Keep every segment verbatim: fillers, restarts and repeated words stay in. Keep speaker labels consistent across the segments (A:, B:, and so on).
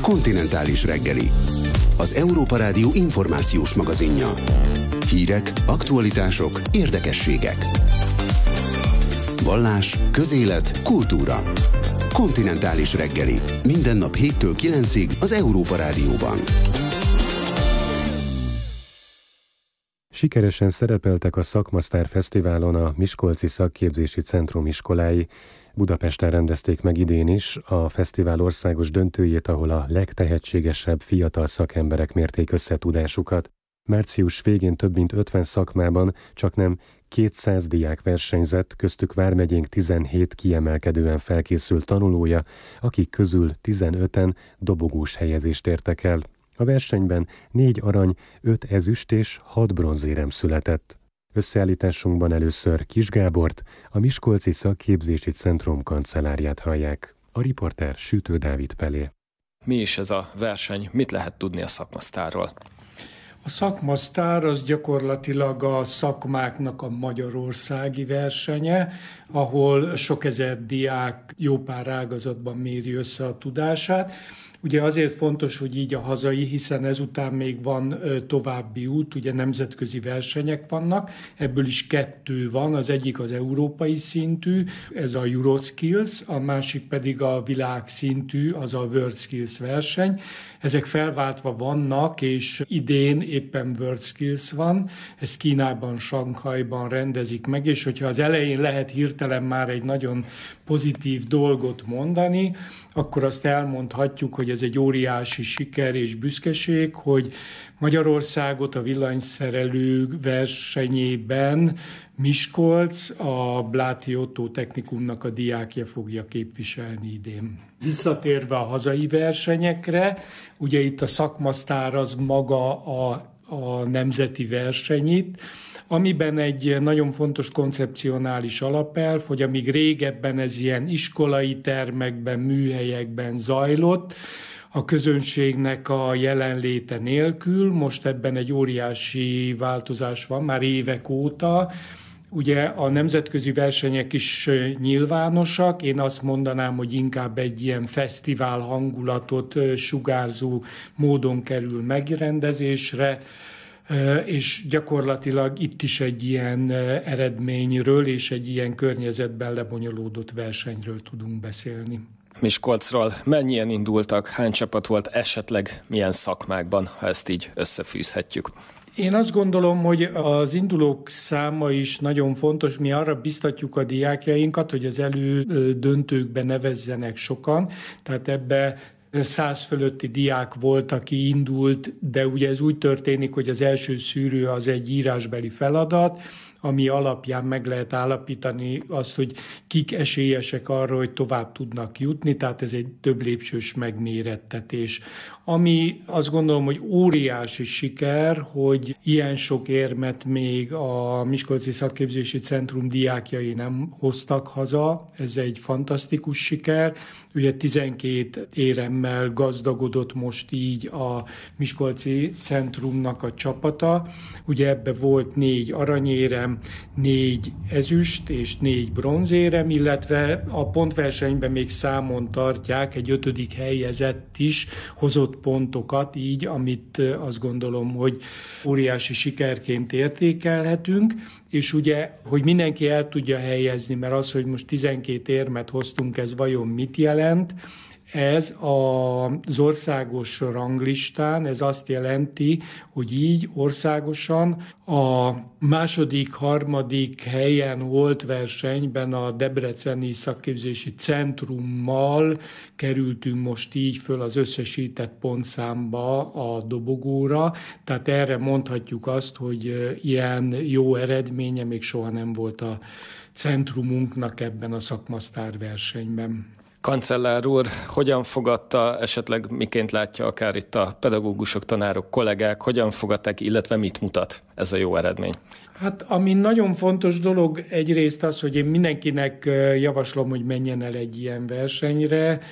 A: Kontinentális reggeli. Az Európa Rádió információs magazinja. Hírek, aktualitások, érdekességek. Vallás, közélet, kultúra. Kontinentális reggeli. Minden nap héttől kilencig az Európa Rádióban.
B: Sikeresen szerepeltek a Szakmasztár Fesztiválon a Miskolci Szakképzési Centrum iskolái. Budapesten rendezték meg idén is a fesztivál országos döntőjét, ahol a legtehetségesebb fiatal szakemberek mérték össze tudásukat. Március végén több mint ötven szakmában csaknem kétszáz diák versenyzett, köztük vármegyénk tizenhét kiemelkedően felkészült tanulója, akik közül tizenöten dobogós helyezést értek el. A versenyben négy arany, öt ezüst és hat bronzérem született. Összeállításunkban először Kis Gábort, a Miskolci Szakképzési Centrum kancellárját hallják. A riporter Sütő Dávid Pelé.
C: Mi is ez a verseny? Mit lehet tudni a Szakmasztárról?
D: A Szakmasztár az gyakorlatilag a szakmáknak a magyarországi versenye, ahol sok ezer diák jó pár ágazatban méri össze a tudását. Ugye azért fontos, hogy így a hazai, hiszen ezután még van további út, ugye nemzetközi versenyek vannak, ebből is kettő van, az egyik az európai szintű, ez a Euroskills, a másik pedig a világszintű, az a WorldSkills verseny. Ezek felváltva vannak, és idén éppen WorldSkills van, ez Kínában, Sanghajban rendezik meg, és hogyha az elején lehet hirtelen már egy nagyon pozitív dolgot mondani, akkor azt elmondhatjuk, hogy ez egy óriási siker és büszkeség, hogy Magyarországot a villanyszerelő versenyében Miskolc, a Bláti Ottó Technikumnak a diákja fogja képviselni idén. Visszatérve a hazai versenyekre, ugye itt a Szakmasztár az maga a, a nemzeti versenyit, amiben egy nagyon fontos koncepcionális alapelv, hogy amíg régebben ez ilyen iskolai termekben, műhelyekben zajlott, a közönségnek a jelenléte nélkül, most ebben egy óriási változás van, már évek óta. Ugye a nemzetközi versenyek is nyilvánosak, én azt mondanám, hogy inkább egy ilyen fesztivál hangulatot sugárzó módon kerül megrendezésre, és gyakorlatilag itt is egy ilyen eredményről és egy ilyen környezetben lebonyolódott versenyről tudunk beszélni.
C: Miskolcról mennyien indultak, hány csapat volt, esetleg milyen szakmákban, ha ezt így összefűzhetjük?
D: Én azt gondolom, hogy az indulók száma is nagyon fontos. Mi arra biztatjuk a diákjainkat, hogy az elődöntőkbe nevezzenek sokan, tehát ebbe száz fölötti diák volt, aki indult, de ugye ez úgy történik, hogy az első szűrő az egy írásbeli feladat, ami alapján meg lehet állapítani azt, hogy kik esélyesek arra, hogy tovább tudnak jutni, tehát ez egy több lépcsős megmérettetés. Ami azt gondolom, hogy óriási siker, hogy ilyen sok érmet még a Miskolci Szakképzési Centrum diákjai nem hoztak haza, ez egy fantasztikus siker. Ugye tizenkét éremmel gazdagodott most így a Miskolci Centrumnak a csapata. Ugye ebbe volt négy aranyérem, négy ezüst és négy bronzérem, illetve a pontversenyben még számon tartják, egy ötödik helyezett is hozott pontokat így, amit azt gondolom, hogy óriási sikerként értékelhetünk, és ugye, hogy mindenki el tudja helyezni, mert az, hogy most tizenkét érmet hoztunk, ez vajon mit jelent? Ez az országos ranglistán, ez azt jelenti, hogy így országosan a második, harmadik helyen volt versenyben a Debreceni Szakképzési Centrummal kerültünk most így föl az összesített pontszámba a dobogóra, tehát erre mondhatjuk azt, hogy ilyen jó eredménye még soha nem volt a centrumunknak ebben a Szakmasztár versenyben.
C: Kancellár úr, hogyan fogadta, esetleg miként látja akár itt a pedagógusok, tanárok, kollégák, hogyan fogadták, illetve mit mutat ez a jó eredmény?
D: Hát ami nagyon fontos dolog egyrészt az, hogy én mindenkinek javaslom, hogy menjen el egy ilyen versenyre.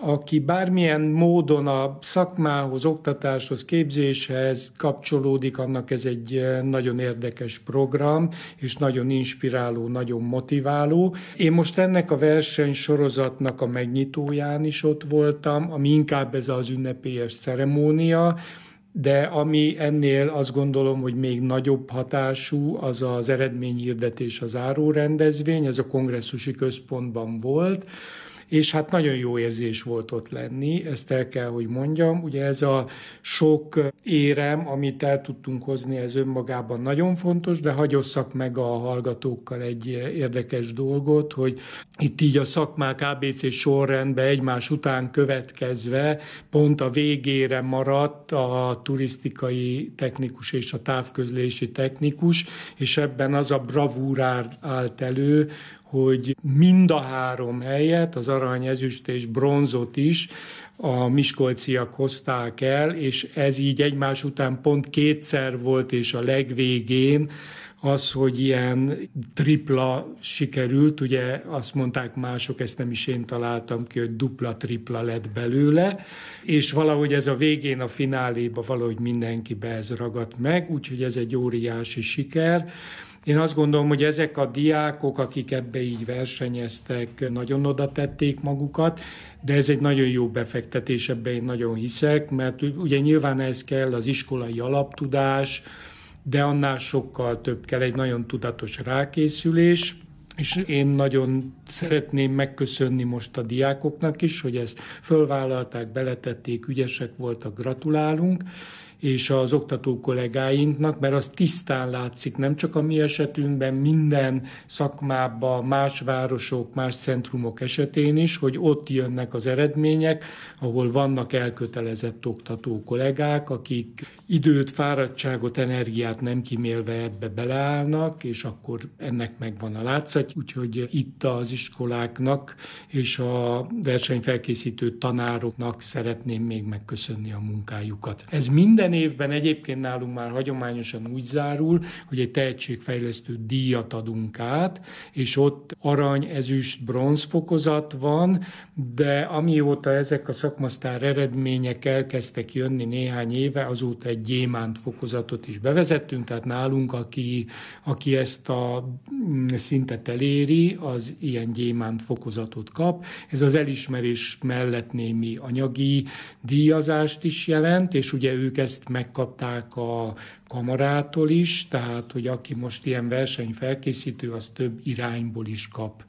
D: aki bármilyen módon a szakmához, oktatáshoz, képzéshez kapcsolódik, annak ez egy nagyon érdekes program, és nagyon inspiráló, nagyon motiváló. Én most ennek a versenysorozatnak a megnyitóján is ott voltam, ami inkább ez az ünnepélyes ceremónia, de ami ennél azt gondolom, hogy még nagyobb hatású, az az eredményhirdetés, a záró rendezvény, ez a kongresszusi központban volt, és hát nagyon jó érzés volt ott lenni, ezt el kell, hogy mondjam. Ugye ez a sok érem, amit el tudtunk hozni, ez önmagában nagyon fontos, de hagyosszak meg a hallgatókkal egy érdekes dolgot, hogy itt így a szakmák á bé cé sorrendben egymás után következve pont a végére maradt a turisztikai technikus és a távközlési technikus, és ebben az a bravúr állt elő, hogy mind a három helyet, az arany, ezüst és bronzot is a miskolciak hozták el, és ez így egymás után pont kétszer volt, és a legvégén az, hogy ilyen tripla sikerült, ugye azt mondták mások, ezt nem is én találtam ki, hogy dupla-tripla lett belőle, és valahogy ez a végén, a fináléba valahogy mindenkibe ez ragadt meg, úgyhogy ez egy óriási siker. Én azt gondolom, hogy ezek a diákok, akik ebbe így versenyeztek, nagyon oda tették magukat, de ez egy nagyon jó befektetés, ebbe én nagyon hiszek, mert ugye nyilván ez kell az iskolai alaptudás, de annál sokkal több kell, egy nagyon tudatos rákészülés, és én nagyon szeretném megköszönni most a diákoknak is, hogy ezt fölvállalták, beletették, ügyesek voltak, gratulálunk, és az oktató kollégáinknak, mert az tisztán látszik, nem csak a mi esetünkben, minden szakmában, más városok, más centrumok esetén is, hogy ott jönnek az eredmények, ahol vannak elkötelezett oktató kollégák, akik időt, fáradtságot, energiát nem kimélve ebbe beleállnak, és akkor ennek megvan a látszat, úgyhogy itt az iskoláknak és a versenyfelkészítő tanároknak szeretném még megköszönni a munkájukat. Ez minden évben egyébként nálunk már hagyományosan úgy zárul, hogy egy tehetségfejlesztő díjat adunk át, és ott arany, ezüst, bronz fokozat van, de amióta ezek a szakmasztár eredmények elkezdtek jönni néhány éve, azóta egy gyémánt fokozatot is bevezettünk, tehát nálunk, aki, aki ezt a szintet eléri, az ilyen gyémánt fokozatot kap. Ez az elismerés mellett némi anyagi díjazást is jelent, és ugye ők ezt megkapták a kamarától is, tehát, hogy aki most ilyen versenyfelkészítő, az több irányból is kap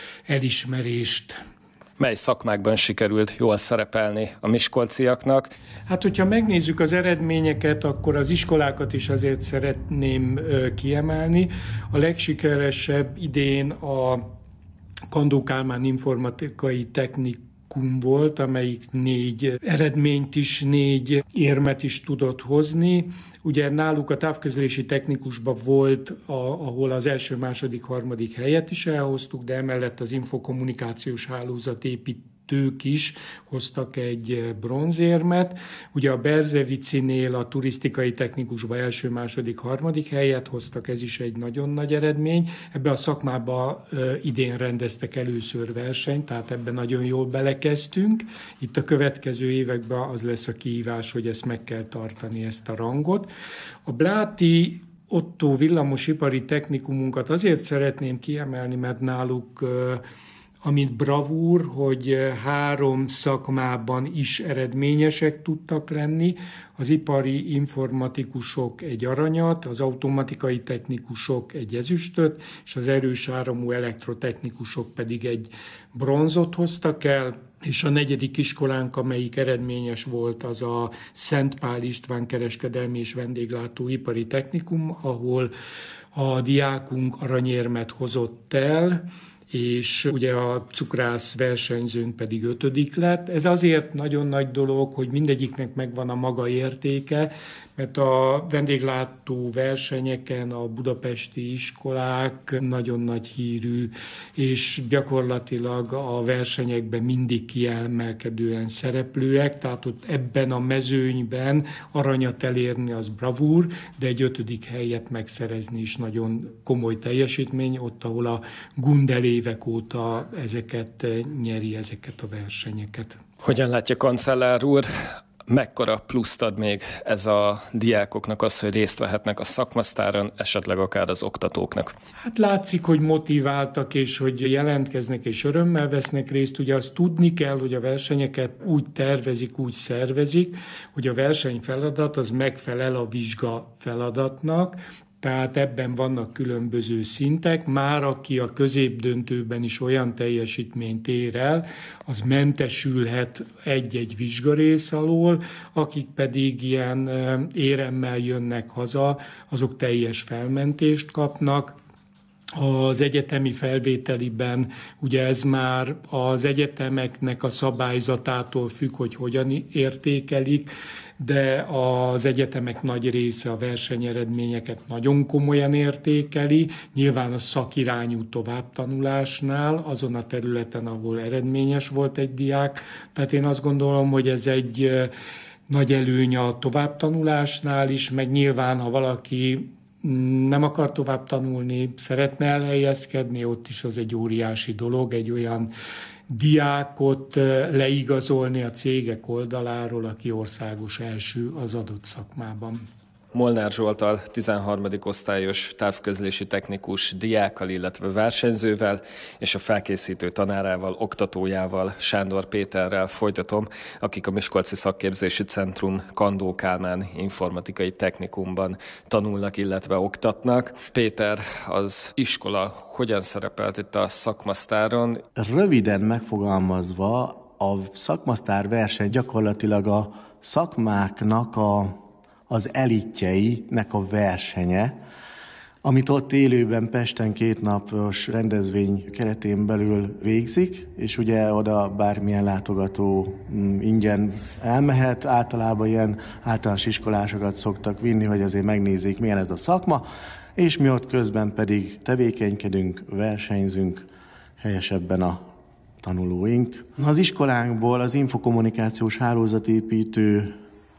D: elismerést.
C: Mely szakmákban sikerült jól szerepelni a miskolciaknak?
D: Hát, hogyha megnézzük az eredményeket, akkor az iskolákat is azért szeretném kiemelni. A legsikeresebb idén a Kandó Kálmán informatikai technikum volt, amelyik négy eredményt is, négy érmet is tudott hozni. Ugye náluk a távközlési technikusban volt, a, ahol az első, második, harmadik helyet is elhoztuk, de emellett az infokommunikációs hálózatépítők is hoztak egy bronzérmet. Ugye a Berzevicinél a turisztikai technikusban első, második, harmadik helyet hoztak, ez is egy nagyon nagy eredmény. Ebbe a szakmába idén rendeztek először versenyt, tehát ebben nagyon jól belekezdtünk. Itt a következő években az lesz a kihívás, hogy ezt meg kell tartani, ezt a rangot. A Bláti Ottó villamosipari technikumunkat azért szeretném kiemelni, mert náluk amit bravúr, hogy három szakmában is eredményesek tudtak lenni. Az ipari informatikusok egy aranyat, az automatikai technikusok egy ezüstöt, és az erős áramú elektrotechnikusok pedig egy bronzot hoztak el, és a negyedik iskolánk, amelyik eredményes volt, az a Szent Pál István kereskedelmi és vendéglátóipari technikum, ahol a diákunk aranyérmet hozott el, és ugye a cukrász versenyzőnk pedig ötödik lett. Ez azért nagyon nagy dolog, hogy mindegyiknek megvan a maga értéke, mert a vendéglátó versenyeken a budapesti iskolák nagyon nagy hírű, és gyakorlatilag a versenyekben mindig kiemelkedően szereplőek, tehát ott ebben a mezőnyben aranyat elérni az bravúr, de egy ötödik helyet megszerezni is nagyon komoly teljesítmény, ott, ahol a Gundel évek óta ezeket nyeri, ezeket a versenyeket.
C: Hogyan látja, kancellár úr, mekkora pluszt ad még ez a diákoknak az, hogy részt vehetnek a szakmasztáron, esetleg akár az oktatóknak?
D: Hát látszik, hogy motiváltak, és hogy jelentkeznek, és örömmel vesznek részt. Ugye azt tudni kell, hogy a versenyeket úgy tervezik, úgy szervezik, hogy a versenyfeladat az megfelel a vizsga feladatnak, tehát ebben vannak különböző szintek. Már aki a középdöntőben is olyan teljesítményt ér el, az mentesülhet egy-egy vizsgarész alól, akik pedig ilyen éremmel jönnek haza, azok teljes felmentést kapnak. Az egyetemi felvételiben ugye ez már az egyetemeknek a szabályzatától függ, hogy hogyan értékelik, de az egyetemek nagy része a versenyeredményeket nagyon komolyan értékeli, nyilván a szakirányú továbbtanulásnál, azon a területen, ahol eredményes volt egy diák. Tehát én azt gondolom, hogy ez egy nagy előny a továbbtanulásnál is, meg nyilván, ha valaki nem akar tovább tanulni, szeretne elhelyezkedni, ott is az egy óriási dolog, egy olyan diákot leigazolni a cégek oldaláról, aki országos első az adott szakmában.
C: Molnár Zsolttal, tizenharmadik osztályos távközlési technikus diákkal, illetve versenyzővel, és a felkészítő tanárával, oktatójával, Sándor Péterrel folytatom, akik a Miskolci Szakképzési Centrum Kandó Kálmán informatikai technikumban tanulnak, illetve oktatnak. Péter, az iskola hogyan szerepelt itt a szakmasztáron?
E: Röviden megfogalmazva, a szakmasztár verseny gyakorlatilag a szakmáknak a az elitjeinek a versenye, amit ott élőben Pesten két napos rendezvény keretén belül végzik, és ugye oda bármilyen látogató ingyen elmehet. Általában ilyen általános iskolásokat szoktak vinni, hogy azért megnézzék, milyen ez a szakma, és mi ott közben pedig tevékenykedünk, versenyzünk, helyesebben a tanulóink. Az iskolánkból, az infokommunikációs hálózatépítő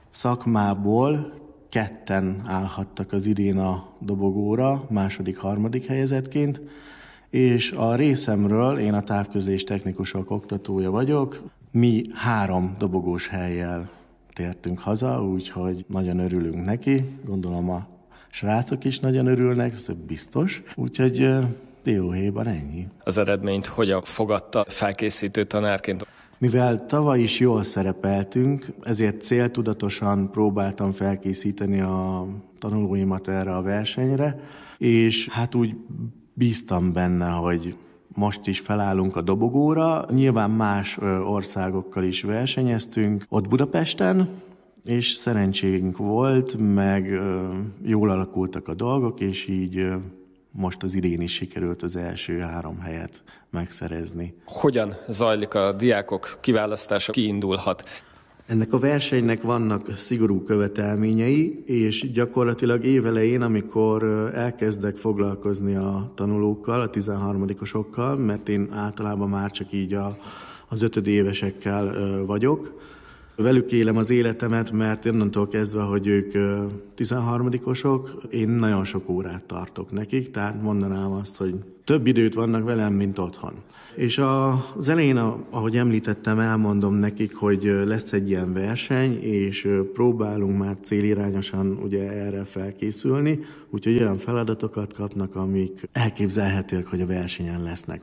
E: szakmából ketten állhattak az idén a dobogóra, második, harmadik helyezettként, és a részemről, én a távközlés technikusok oktatója vagyok, mi három dobogós helyjel tértünk haza, úgyhogy nagyon örülünk neki, gondolom a srácok is nagyon örülnek, ez biztos, úgyhogy dióhéjban ennyi.
C: Az eredményt hogyan fogadta felkészítő tanárként?
E: Mivel tavaly is jól szerepeltünk, ezért céltudatosan próbáltam felkészíteni a tanulóimat erre a versenyre, és hát úgy bíztam benne, hogy most is felállunk a dobogóra. Nyilván más országokkal is versenyeztünk ott Budapesten, és szerencsénk volt, meg jól alakultak a dolgok, és így most az idén is sikerült az első három helyet megszerezni.
C: Hogyan zajlik a diákok kiválasztása, ki indulhat?
E: Ennek a versenynek vannak szigorú követelményei, és gyakorlatilag évelején, amikor elkezdek foglalkozni a tanulókkal, a tizenharmadikosokkal, mert én általában már csak így a, az ötödévesekkel vagyok, velük élem az életemet, mert onnantól kezdve, hogy ők tizenharmadikosok, én nagyon sok órát tartok nekik, tehát mondanám azt, hogy több időt vannak velem, mint otthon. És az elején, ahogy említettem, elmondom nekik, hogy lesz egy ilyen verseny, és próbálunk már célirányosan ugye erre felkészülni, úgyhogy olyan feladatokat kapnak, amik elképzelhetőek, hogy a versenyen lesznek.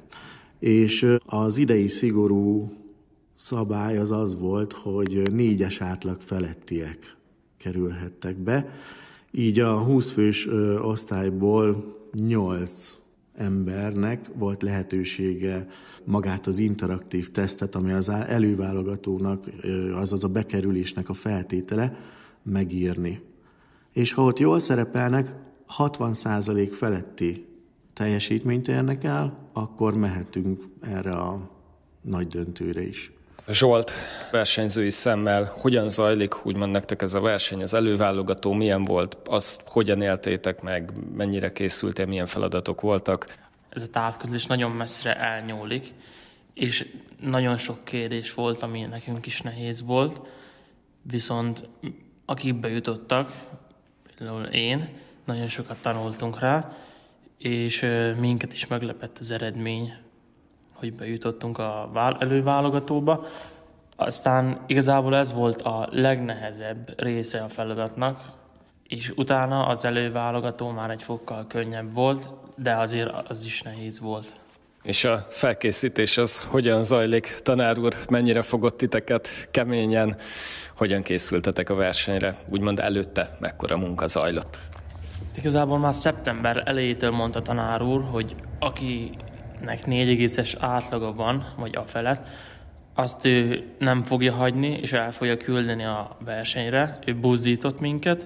E: És az idei szigorú szabály az az volt, hogy négyes átlag felettiek kerülhettek be. Így a húsz fős osztályból nyolc embernek volt lehetősége magát az interaktív tesztet, ami az előválogatónak, azaz a bekerülésnek a feltétele, megírni. És ha ott jól szerepelnek, hatvan százalék feletti teljesítményt érnek el, akkor mehetünk erre a nagy döntőre is.
C: Zsolt, versenyzői szemmel hogyan zajlik, úgymond nektek ez a verseny, az előválogató milyen volt, azt hogyan éltétek meg, mennyire készültél, milyen feladatok voltak?
F: Ez a távközlés nagyon messzire elnyúlik, és nagyon sok kérdés volt, ami nekünk is nehéz volt, viszont akik bejutottak, például én, nagyon sokat tanultunk rá, és minket is meglepett az eredmény, hogy bejutottunk a előválogatóba. Aztán igazából ez volt a legnehezebb része a feladatnak, és utána az előválogató már egy fokkal könnyebb volt, de azért az is nehéz volt.
C: És a felkészítés az hogyan zajlik? Tanár úr, mennyire fogott titeket keményen? Hogyan készültetek a versenyre? Úgymond előtte mekkora munka zajlott?
F: Igazából már szeptember elejétől mondta tanár úr, hogy akinek négy egészes átlaga van, vagy a felett, azt ő nem fogja hagyni, és el fogja küldeni a versenyre. Ő buzdított minket,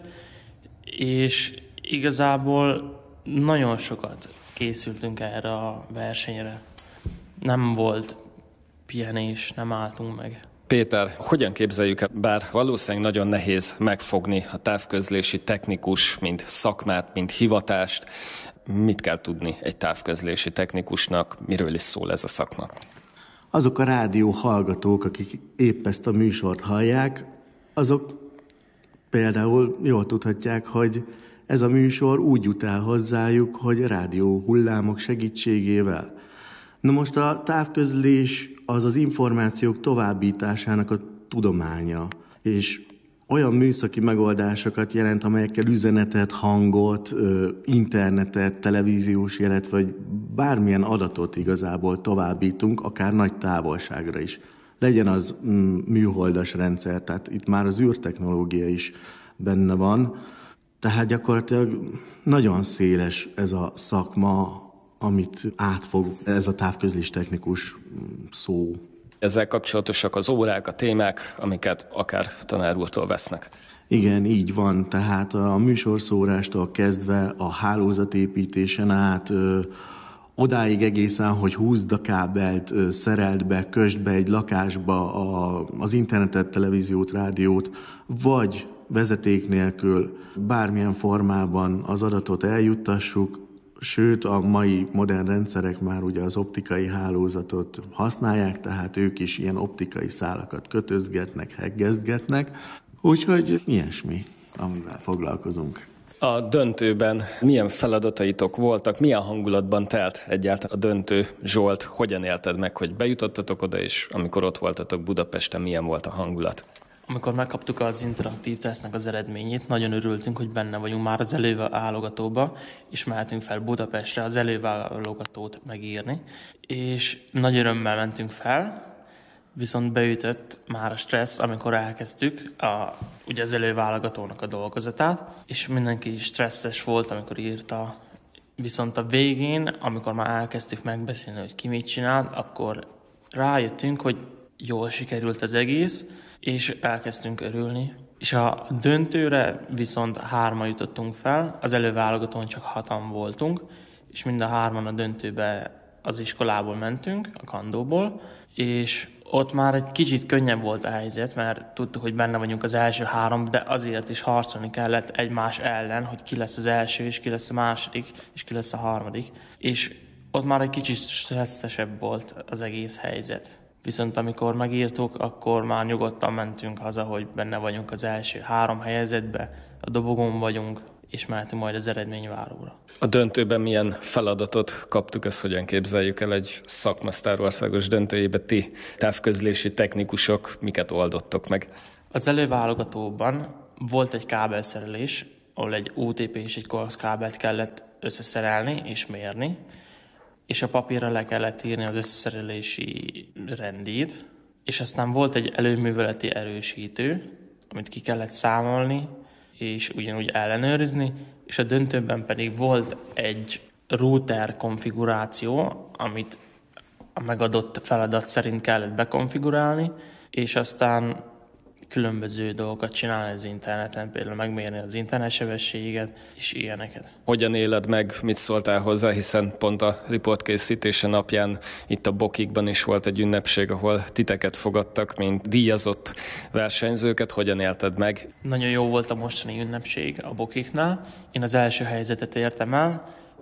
F: és igazából nagyon sokat készültünk erre a versenyre. Nem volt pihenés, nem álltunk meg.
C: Péter, hogyan képzeljük el, bár valószínűleg nagyon nehéz megfogni a távközlési technikus, mint szakmát, mint hivatást, mit kell tudni egy távközlési technikusnak, miről is szól ez a szakma?
E: Azok a rádió hallgatók, akik épp ezt a műsort hallják, azok például jól tudhatják, hogy ez a műsor úgy jut el hozzájuk, hogy rádió hullámok segítségével. Na most a távközlés az az információk továbbításának a tudománya, és olyan műszaki megoldásokat jelent, amelyekkel üzenetet, hangot, internetet, televíziós jelet, vagy bármilyen adatot igazából továbbítunk, akár nagy távolságra is. Legyen az mm, műholdas rendszer, tehát itt már az űrtechnológia is benne van. Tehát gyakorlatilag nagyon széles ez a szakma, amit átfog ez a távközlés technikus szó.
C: Ezzel kapcsolatosak az órák, a témák, amiket akár tanár úrtól vesznek.
E: Igen, így van. Tehát a műsorszórástól kezdve a hálózatépítésen át, ö, odáig egészen, hogy húzd a kábelt, ö, szereld be, kösd be egy lakásba a, az internetet, televíziót, rádiót, vagy vezeték nélkül bármilyen formában az adatot eljuttassuk, sőt, a mai modern rendszerek már ugye az optikai hálózatot használják, tehát ők is ilyen optikai szálakat kötözgetnek, heggezgetnek, úgyhogy ilyesmi, amivel foglalkozunk.
C: A döntőben milyen feladataitok voltak, milyen hangulatban telt egyáltalán a döntő? Zsolt, hogyan élted meg, hogy bejutottatok oda, és amikor ott voltatok Budapesten, milyen volt a hangulat?
F: Amikor megkaptuk az interaktív tesztnek az eredményét, nagyon örültünk, hogy benne vagyunk már az előválogatóba, és mehetünk fel Budapestre az előválogatót megírni, és nagy örömmel mentünk fel, viszont beütött már a stressz, amikor elkezdtük a, ugye az előválogatónak a dolgozatát, és mindenki stresszes volt, amikor írta. Viszont a végén, amikor már elkezdtük megbeszélni, hogy ki mit csinál, akkor rájöttünk, hogy jól sikerült az egész, és elkezdtünk örülni. És a döntőre viszont hárman jutottunk fel, az előválogatón csak hatan voltunk, és mind a hárman a döntőbe az iskolából mentünk, a kandóból, és ott már egy kicsit könnyebb volt a helyzet, mert tudtuk, hogy benne vagyunk az első három, de azért is harcolni kellett egymás ellen, hogy ki lesz az első, és ki lesz a második, és ki lesz a harmadik. És ott már egy kicsit stresszesebb volt az egész helyzet. Viszont amikor megírtuk, akkor már nyugodtan mentünk haza, hogy benne vagyunk az első három helyezetbe, a dobogón vagyunk, és mehetünk majd az eredményváróra.
C: A döntőben milyen feladatot kaptuk, ezt hogyan képzeljük el egy szakmasztár országos döntőjébe? Ti, távközlési technikusok, miket oldottok meg?
F: Az előválogatóban volt egy kábelszerelés, ahol egy o té pé és egy koax kábelt kellett összeszerelni és mérni, és a papírra le kellett írni az összeszerelési rendét, és aztán volt egy előműveleti erősítő, amit ki kellett számolni, és ugyanúgy ellenőrizni, és a döntőben pedig volt egy router konfiguráció, amit a megadott feladat szerint kellett bekonfigurálni, és aztán különböző dolgokat csinálni az interneten, például megmérni az internetsebességet, és ilyeneket.
C: Hogyan éled meg, mit szóltál hozzá, hiszen pont a riportkészítése napján itt a Bokikban is volt egy ünnepség, ahol titeket fogadtak, mint díjazott versenyzőket. Hogyan élted meg?
F: Nagyon jó volt a mostani ünnepség a Bokiknál. Én az első helyzetet értem el,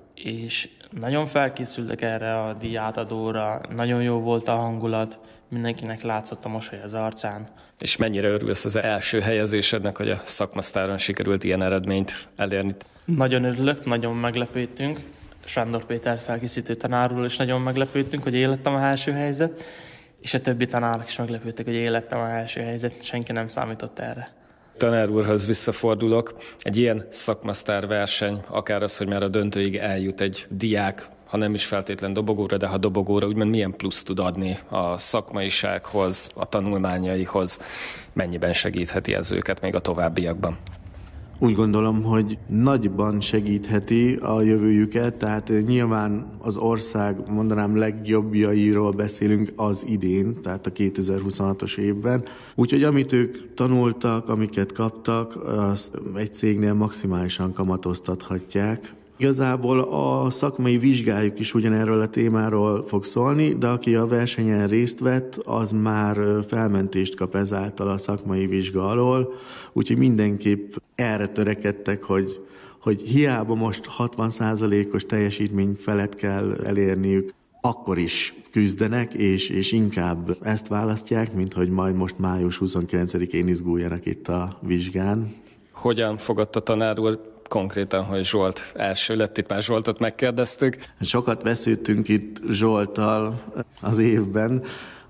F: és nagyon felkészültek erre a díjátadóra, nagyon jó volt a hangulat, mindenkinek látszott a mosoly az arcán.
C: És mennyire örülsz az első helyezésednek, hogy a szakmasztáron sikerült ilyen eredményt elérni?
F: Nagyon örülök, nagyon meglepődtünk. Sándor Péter felkészítő tanárról is nagyon meglepődtünk, hogy élettem a első helyzet. és a többi tanárok is meglepődtek, hogy életem a első helyzet, senki nem számított erre.
C: Tanár úrhoz visszafordulok. Egy ilyen szakmasztár verseny, akár az, hogy már a döntőig eljut egy diák, ha nem is feltétlen dobogóra, de ha dobogóra, úgymond milyen plusz tud adni a szakmaisághoz, a tanulmányaihoz, mennyiben segítheti ez őket még a továbbiakban?
E: Úgy gondolom, hogy nagyban segítheti a jövőjüket, tehát nyilván az ország, mondanám, legjobbjairól beszélünk az idén, tehát a kétezer-huszonhatos évben. Úgyhogy amit ők tanultak, amiket kaptak, azt egy cégnél maximálisan kamatoztathatják. Igazából a szakmai vizsgájuk is ugyanerről a témáról fog szólni, de aki a versenyen részt vett, az már felmentést kap ezáltal a szakmai vizsga alól, úgyhogy mindenképp erre törekedtek, hogy, hogy hiába most hatvan százalékos teljesítmény felett kell elérniük, akkor is küzdenek, és, és inkább ezt választják, mint hogy majd most május huszonkilencedikén izguljanak itt a vizsgán.
C: Hogyan fogadta tanár úr konkrétan, hogy Zsolt első lett? Itt már Zsoltot megkérdeztük.
E: Sokat vesződtünk itt Zsolttal az évben,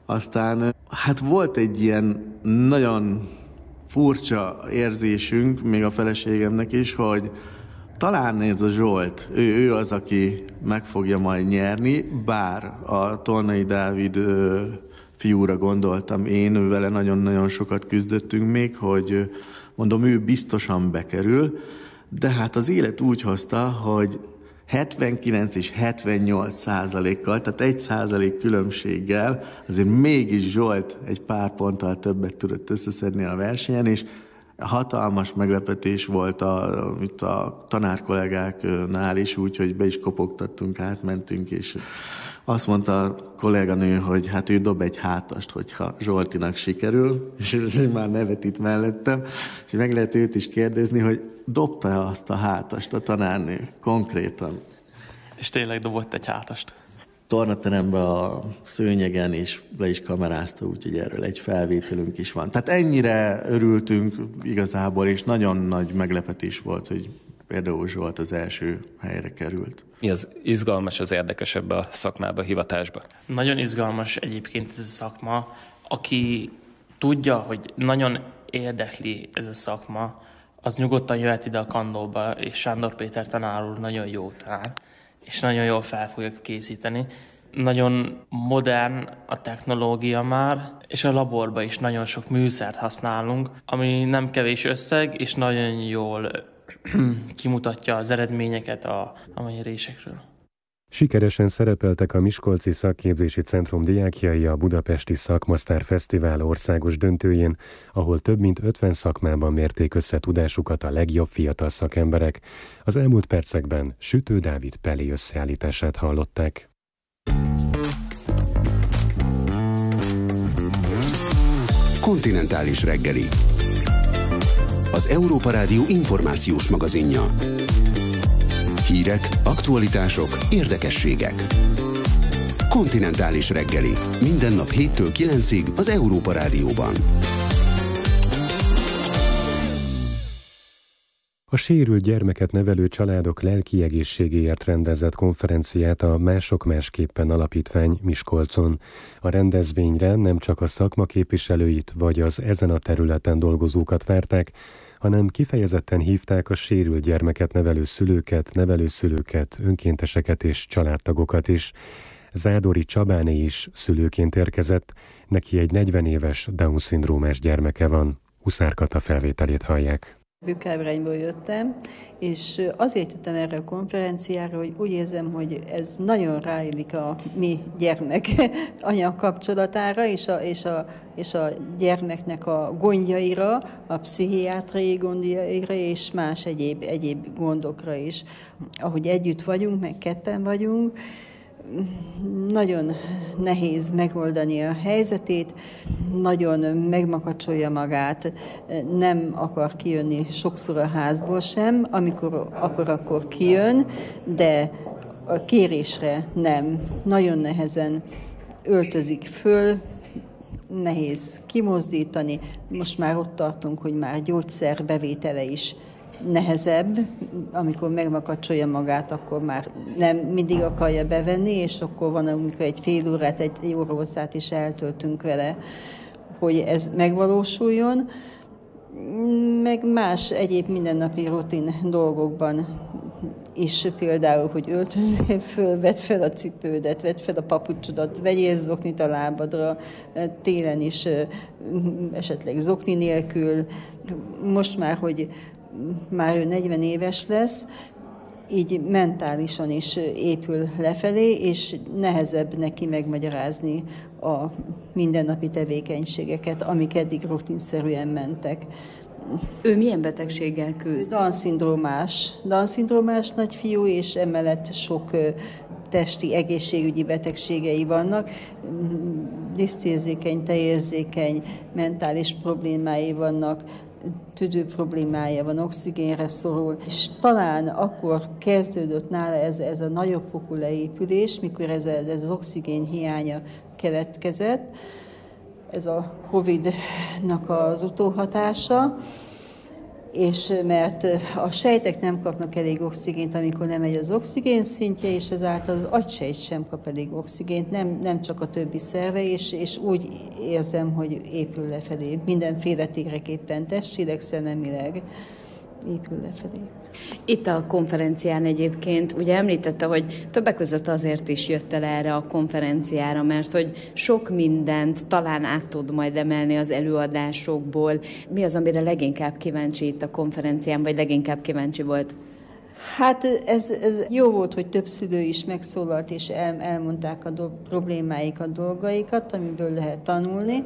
E: aztán hát volt egy ilyen nagyon furcsa érzésünk, még a feleségemnek is, hogy talán ez a Zsolt, ő, ő az, aki meg fogja majd nyerni, bár a Tolnai Dávid ö, fiúra gondoltam én, vele nagyon-nagyon sokat küzdöttünk még, hogy mondom, ő biztosan bekerül, de hát az élet úgy hozta, hogy hetvenkilenc és hetvennyolc százalékkal, tehát egy százalék különbséggel azért mégis Zsolt egy pár ponttal többet tudott összeszedni a versenyen, és hatalmas meglepetés volt a, itt a tanárkollégáknál is, úgyhogy be is kopogtattunk, átmentünk, és azt mondta a kolléganő, hogy hát ő dob egy hátast, hogyha Zsoltinak sikerül, és már nevet itt mellettem, és meg lehet őt is kérdezni, hogy dobta-e azt a hátast a tanárnő konkrétan.
F: És tényleg dobott egy hátast.
E: Tornateremben a szőnyegen, és le is kamerázta, úgyhogy erről egy felvételünk is van. Tehát ennyire örültünk igazából, és nagyon nagy meglepetés volt, hogy például Zsolt az első helyre került.
C: Mi az izgalmas, az érdekesebb a szakmába, a hivatásba?
F: Nagyon izgalmas egyébként ez a szakma. Aki tudja, hogy nagyon érdekli ez a szakma, az nyugodtan jöhet ide a Kandóba, és Sándor Péter tanár úr nagyon jó tanár, és nagyon jól fel fogja készíteni. Nagyon modern a technológia már, és a laborban is nagyon sok műszert használunk, ami nem kevés összeg, és nagyon jól kimutatja az eredményeket a, a mérésekről.
B: Sikeresen szerepeltek a Miskolci Szakképzési Centrum diákjai a budapesti Szakmasztár Fesztivál országos döntőjén, ahol több mint ötven szakmában mérték össze tudásukat a legjobb fiatal szakemberek. Az elmúlt percekben Sütő Dávid Peli összeállítását hallották.
A: Kontinentális reggeli. Az Európa Rádió információs magazinja. Hírek, aktualitások, érdekességek. Kontinentális reggeli. Minden nap héttől kilencig az Európa Rádióban.
B: A sérült gyermeket nevelő családok lelki egészségéért rendezett konferenciát a Mások Másképpen Alapítvány Miskolcon. A rendezvényre nem csak a szakma képviselőit vagy az ezen a területen dolgozókat várták, hanem kifejezetten hívták a sérült gyermeket nevelő szülőket, nevelőszülőket, önkénteseket és családtagokat is. Zádori Csabáné is szülőként érkezett, neki egy negyven éves Down-szindrómás gyermeke van. Huszár Kata felvételét hallják.
G: Bükkábrányból jöttem, és azért jöttem erre a konferenciára, hogy úgy érzem, hogy ez nagyon ráillik a mi gyermek-anya kapcsolatára, és a, és, a, és a gyermeknek a gondjaira, a pszichiátriai gondjaira, és más egyéb, egyéb gondokra is. Ahogy együtt vagyunk, meg ketten vagyunk, nagyon nehéz megoldani a helyzetét, nagyon megmakacsolja magát, nem akar kijönni sokszor a házból sem, amikor akar, akkor kijön, de a kérésre nem. Nagyon nehezen öltözik föl, nehéz kimozdítani. Most már ott tartunk, hogy már gyógyszer bevétele is nehezebb, amikor megmakacsolja magát, akkor már nem mindig akarja bevenni, és akkor van, amikor egy fél órát, egy órahosszát is eltöltünk vele, hogy ez megvalósuljon, meg más egyéb mindennapi rutin dolgokban is, például, hogy öltözzél föl, vedd fel a cipődet, vedd fel a papucsodat, vegyél zoknit a lábadra, télen is esetleg zokni nélkül. Most már, hogy már ő negyven éves lesz, így mentálisan is épül lefelé, és nehezebb neki megmagyarázni a mindennapi tevékenységeket, amik eddig rutinszerűen mentek.
H: Ő milyen betegséggel küzd?
G: Down-szindrómás. Down-szindrómás nagyfiú, és emellett sok testi egészségügyi betegségei vannak. Diszcérzékeny, tejérzékeny, mentális problémái vannak, tüdő problémája van, oxigénre szorul, és talán akkor kezdődött nála ez, ez a nagyobb fokú leépülés, mikor ez, ez az oxigén hiánya keletkezett, ez a Covid-nak az utóhatása, és mert a sejtek nem kapnak elég oxigént, amikor nem megy az oxigén szintje, és ezáltal az agysejt sem kap elég oxigént, nem, nem csak a többi szerve, és, és úgy érzem, hogy épül lefelé. Mindenféle tégreképpen, testileg, szellemileg épül lefelé.
H: Itt a konferencián egyébként ugye említette, hogy többek között azért is jött el erre a konferenciára, mert hogy sok mindent talán át tud majd emelni az előadásokból. Mi az, amire leginkább kíváncsi itt a konferencián, vagy leginkább kíváncsi volt?
G: Hát ez, ez jó volt, hogy több szülő is megszólalt, és el, elmondták a do- problémáikat, dolgaikat, amiből lehet tanulni.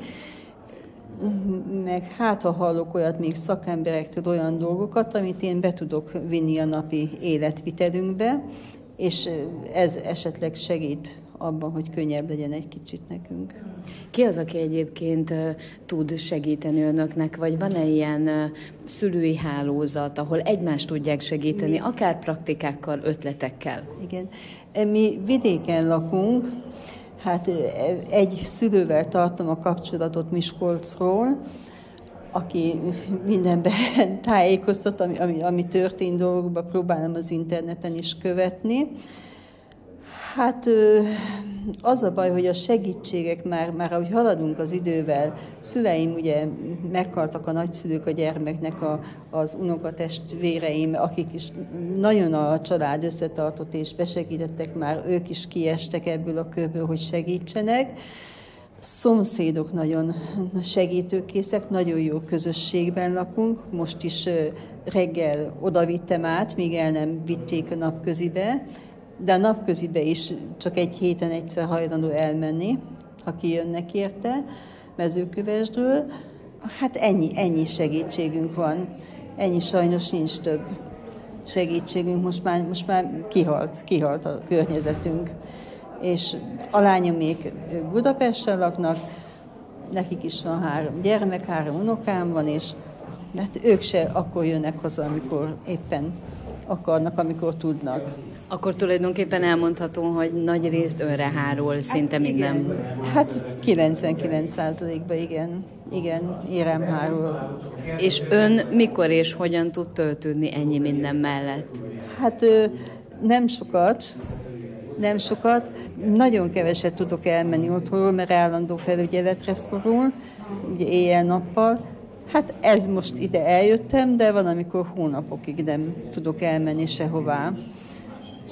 G: Meg hát, ha hallok olyat még szakemberektől olyan dolgokat, amit én be tudok vinni a napi életvitelünkbe, és ez esetleg segít abban, hogy könnyebb legyen egy kicsit nekünk.
H: Ki az, aki egyébként tud segíteni önöknek, vagy van-e ilyen szülői hálózat, ahol egymást tudják segíteni, Mi? akár praktikákkal, ötletekkel?
G: Igen. Mi vidéken lakunk, hát egy szülővel tartom a kapcsolatot Miskolcról, aki mindenben tájékoztat, ami, ami, ami történt dolgokban, próbálom az interneten is követni. Hát az a baj, hogy a segítségek már, már ahogy haladunk az idővel, szüleim ugye meghaltak, a nagyszülők a gyermeknek, a, az unokatestvéreim, akik is nagyon a család összetartott és besegítettek, már ők is kiestek ebből a körből, hogy segítsenek. Szomszédok nagyon segítőkészek, nagyon jó közösségben lakunk. Most is reggel odavittem át, míg el nem vitték a napközibe, de a napközibe is csak egy héten egyszer hajlandó elmenni, ha kijönnek érte Mezőkövesdről. Hát ennyi, ennyi segítségünk van. Ennyi, sajnos nincs több segítségünk. Most már, most már kihalt, kihalt a környezetünk. És a lányomék Budapesten laknak, nekik is van három gyermek, három unokám van, és hát ők se akkor jönnek haza, amikor éppen akarnak, amikor tudnak.
H: Akkor tulajdonképpen elmondható, hogy nagy részt önre hárul szinte
G: hát
H: minden.
G: Igen. Hát kilencvenkilenc százalékban igen, igen, érem hárul.
H: És ön mikor és hogyan tud töltődni ennyi minden mellett?
G: Hát nem sokat, nem sokat. Nagyon keveset tudok elmenni otthonról, mert állandó felügyeletre szorul, ugye éjjel-nappal. Hát ez most ide eljöttem, de van, amikor hónapokig nem tudok elmenni sehová.